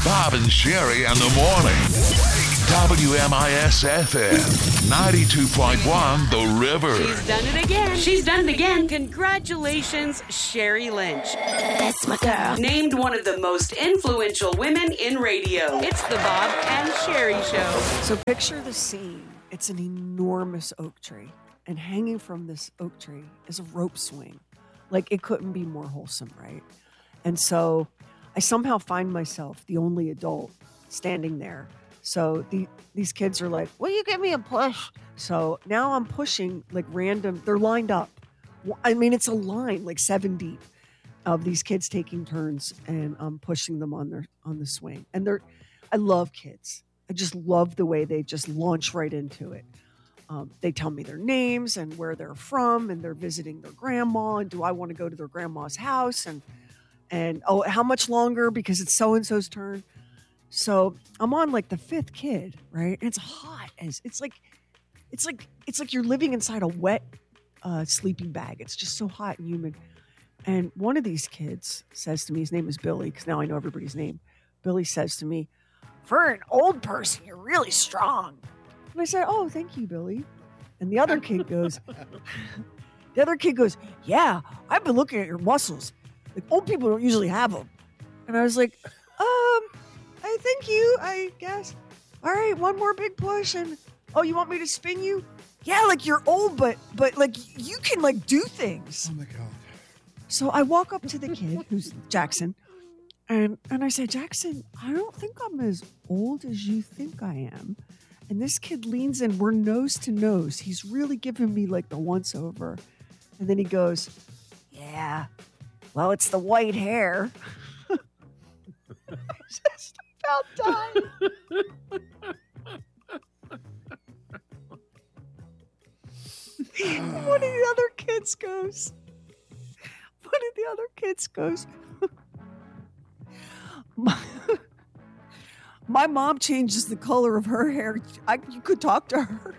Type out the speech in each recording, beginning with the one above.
Bob and Sherry in the morning. WMIS-FM, 92.1 The River. She's done it again. She's done it again. Congratulations, Sherry Lynch. That's my girl. Named one of the most influential women in radio. It's the Bob and Sherry Show. So picture the scene. It's an enormous oak tree. And hanging from this oak tree is a rope swing. Like, it couldn't be more wholesome, right? And so I somehow find myself the only adult standing there. So these kids are like, will you give me a push? So now I'm pushing like random, they're lined up. I mean, it's a line like 7 deep of these kids taking turns, and I'm pushing them on the swing. And I love kids. I just love the way they just launch right into it. They tell me their names and where they're from, and they're visiting their grandma, and do I want to go to their grandma's house, and oh, how much longer because it's so-and-so's turn. So I'm on like the 5th kid, right? And it's hot as it's like you're living inside a wet sleeping bag. It's just so hot and humid. And one of these kids says to me, his name is Billy, because now I know everybody's name. Billy says to me, for an old person, you're really strong. And I said, oh, thank you, Billy. And the other kid goes, yeah, I've been looking at your muscles. Like, old people don't usually have them. And I was like, I thank you, I guess. All right, one more big push. And, oh, you want me to spin you? Yeah, like you're old, but like you can like do things. Oh my God. So I walk up to the kid, who's Jackson, and I say, Jackson, I don't think I'm as old as you think I am. And this kid leans in, we're nose to nose. He's really giving me like the once over. And then he goes, yeah, well, it's the white hair. I just about died. One of the other kids goes, my mom changes the color of her hair. You could talk to her.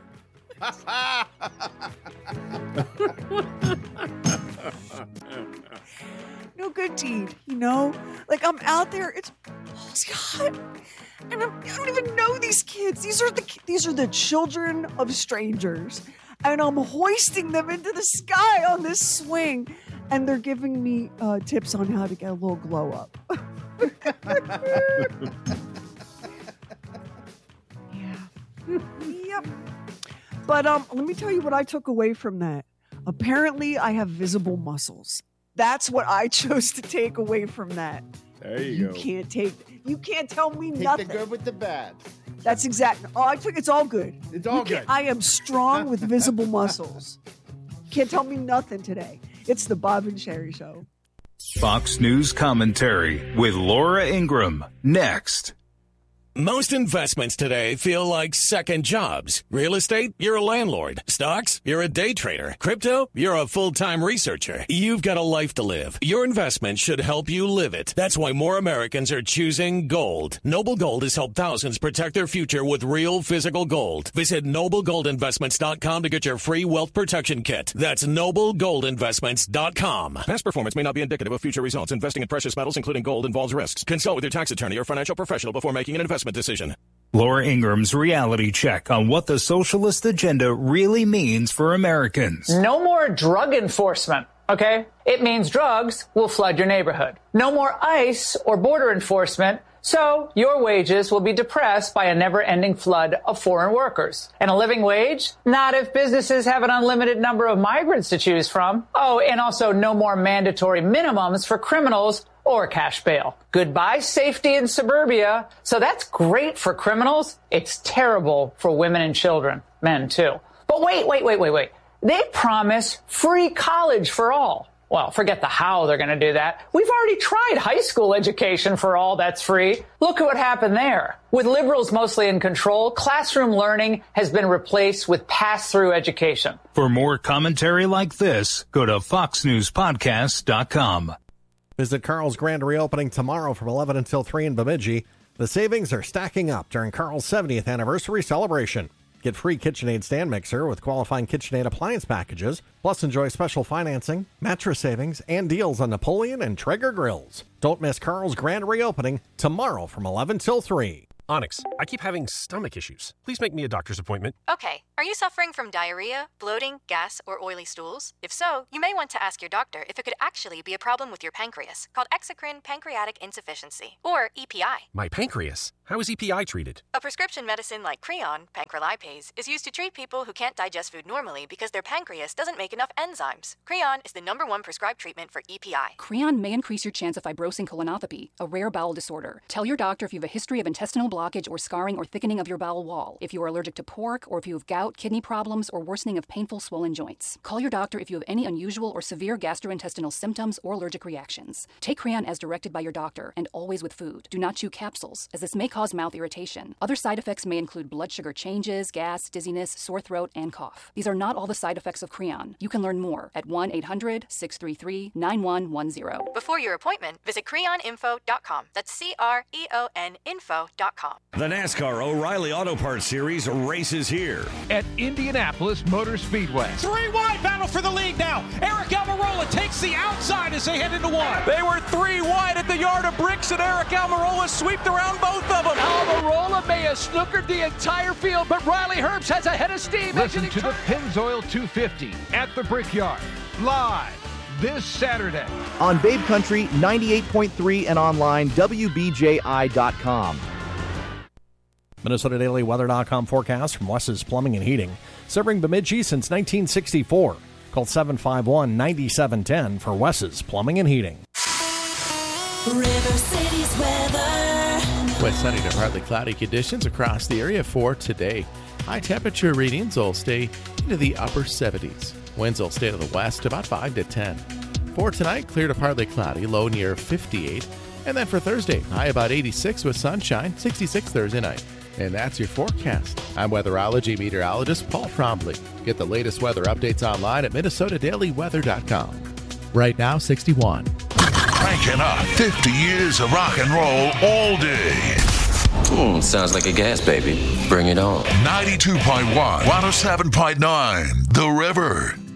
No good deed, you know? Like, I'm out there, it's hot, and I don't even know these kids. These are the children of strangers, and I'm hoisting them into the sky on this swing, and they're giving me tips on how to get a little glow up. Yeah. Yep. But let me tell you what I took away from that. Apparently, I have visible muscles. That's what I chose to take away from that. There you go. You can't tell me nothing. Take the good with the bad. That's exactly. Oh, I think it's all good. It's all good. I am strong with visible muscles. Can't tell me nothing today. It's the Bob and Sherry Show. Fox News commentary with Laura Ingraham next. Most investments today feel like second jobs. Real estate, you're a landlord. Stocks, you're a day trader. Crypto, you're a full-time researcher. You've got a life to live. Your investment should help you live it. That's why more Americans are choosing gold. Noble Gold has helped thousands protect their future with real physical gold. Visit NobleGoldInvestments.com to get your free wealth protection kit. That's NobleGoldInvestments.com. Past performance may not be indicative of future results. Investing in precious metals, including gold, involves risks. Consult with your tax attorney or financial professional before making an investment decision. Laura Ingram's reality check on what the socialist agenda really means for Americans. No more drug enforcement, okay? It means drugs will flood your neighborhood. No more ICE or border enforcement, so your wages will be depressed by a never-ending flood of foreign workers. And a living wage? Not if businesses have an unlimited number of migrants to choose from. Oh, and also no more mandatory minimums for criminals or cash bail. Goodbye safety in suburbia. So that's great for criminals. It's terrible for women and children, men too. But wait. They promise free college for all. Well, forget the how they're going to do that. We've already tried high school education for all that's free. Look at what happened there. With liberals mostly in control, classroom learning has been replaced with pass-through education. For more commentary like this, go to foxnewspodcast.com. Visit Carl's grand reopening tomorrow from 11 until 3 in Bemidji. The savings are stacking up during Carl's 70th anniversary celebration. Get free KitchenAid stand mixer with qualifying KitchenAid appliance packages. Plus, enjoy special financing, mattress savings, and deals on Napoleon and Traeger grills. Don't miss Carl's grand reopening tomorrow from 11 till 3. Onyx, I keep having stomach issues. Please make me a doctor's appointment. Okay. Are you suffering from diarrhea, bloating, gas, or oily stools? If so, you may want to ask your doctor if it could actually be a problem with your pancreas, called exocrine pancreatic insufficiency, or EPI. My pancreas? How is EPI treated? A prescription medicine like Creon, pancrelipase, is used to treat people who can't digest food normally because their pancreas doesn't make enough enzymes. Creon is the #1 prescribed treatment for EPI. Creon may increase your chance of fibrosing colonopathy, a rare bowel disorder. Tell your doctor if you have a history of intestinal blockage or scarring or thickening of your bowel wall, if you are allergic to pork, or if you have gout, kidney problems, or worsening of painful swollen joints. Call your doctor if you have any unusual or severe gastrointestinal symptoms or allergic reactions. Take Creon as directed by your doctor, and always with food. Do not chew capsules, as this may cause mouth irritation. Other side effects may include blood sugar changes, gas, dizziness, sore throat, and cough. These are not all the side effects of Creon. You can learn more at 1-800-633-9110. Before your appointment, visit creoninfo.com. That's CREON info.com. The NASCAR O'Reilly Auto Parts Series races here at Indianapolis Motor Speedway. 3 wide battle for the lead now. Eric Almirola takes the outside as they head into one. They were 3 wide at the yard of bricks, and Eric Almirola swept around both of them. Almirola may have snookered the entire field, but Riley Herbst has a head of steam. Listen to the Pennzoil 250 at the Brickyard, live this Saturday. On Babe Country 98.3 and online, WBJI.com. MinnesotaDailyWeather.com forecast from Wes's Plumbing and Heating. Serving Bemidji since 1964. Call 751-9710 for Wes's Plumbing and Heating. River City's weather. With sunny to partly cloudy conditions across the area for today. High temperature readings will stay into the upper 70s. Winds will stay to the west about 5 to 10. For tonight, clear to partly cloudy, low near 58. And then for Thursday, high about 86 with sunshine, 66 Thursday night. And that's your forecast. I'm weatherology meteorologist Paul Trombley. Get the latest weather updates online at MinnesotaDailyWeather.com. Right now, 61. Cranking up 50 years of rock and roll all day. Sounds like a gas baby. Bring it on. 92.1, 107.9, The River.